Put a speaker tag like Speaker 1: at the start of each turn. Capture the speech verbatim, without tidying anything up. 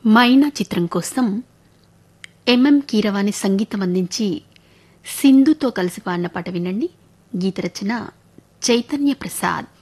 Speaker 1: మైనా చిత్రం కోసం ఎంఎం కీరవాణి సంగీతం అందించి సింధుతో కలిసి పాడిన పాట వినండి. గీత రచన చైతన్య ప్రసాద్.